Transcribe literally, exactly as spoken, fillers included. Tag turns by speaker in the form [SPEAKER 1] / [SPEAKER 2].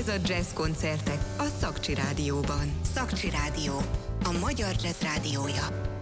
[SPEAKER 1] Ez a Jazz Koncertek a Szakcsi Rádióban.
[SPEAKER 2] Szakcsi Rádió, a magyar jazz rádiója.